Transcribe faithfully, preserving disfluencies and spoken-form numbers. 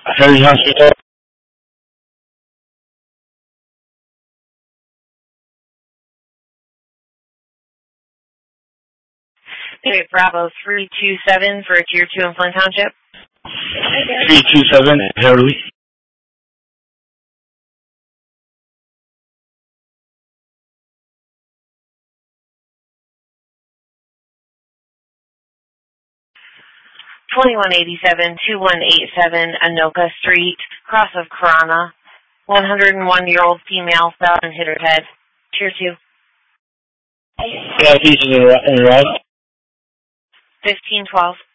Harry Hospital. Okay, Bravo three two seven for Tier two in Flint Township. three two seven, Harry. twenty-one eighty-seven, twenty-one eighty-seven, Anoka Street, cross of Corona. one hundred one-year-old female fell and hit her head. Tier two. Yeah, pieces in the route. fifteen twelve.